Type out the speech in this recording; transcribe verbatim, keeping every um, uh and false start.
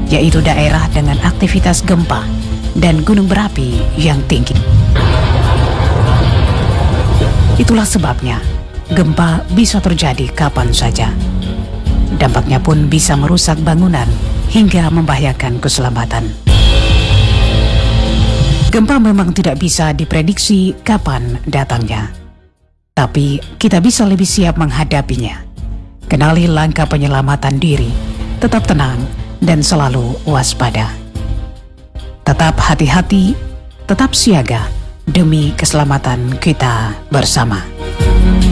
yaitu daerah dengan aktivitas gempa dan gunung berapi yang tinggi. Itulah sebabnya gempa bisa terjadi kapan saja. Dampaknya pun bisa merusak bangunan hingga membahayakan keselamatan. Gempa memang tidak bisa diprediksi kapan datangnya, tapi kita bisa lebih siap menghadapinya. Kenali langkah penyelamatan diri, tetap tenang dan selalu waspada. Tetap hati-hati, tetap siaga demi keselamatan kita bersama.